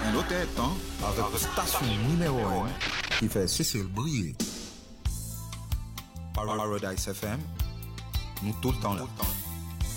nos têtes, hein, avec la station numéro 1 qui fait Cécile briller. Paradise FM, nous tout le temps là.